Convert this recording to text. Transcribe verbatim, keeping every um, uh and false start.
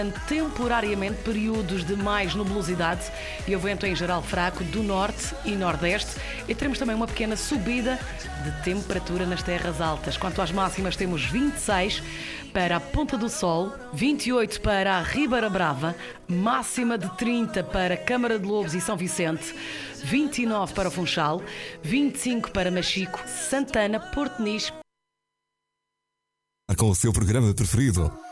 Temporariamente períodos de mais nebulosidade e o vento em geral fraco do norte e nordeste, e teremos também uma pequena subida de temperatura nas terras altas. Quanto às máximas, temos vinte e seis para a Ponta do Sol, vinte e oito para a Ribeira Brava, máxima de trinta para Câmara de Lobos e São Vicente, vinte e nove para o Funchal, vinte e cinco para Machico, Santana, Porto Nis. Com o seu programa preferido.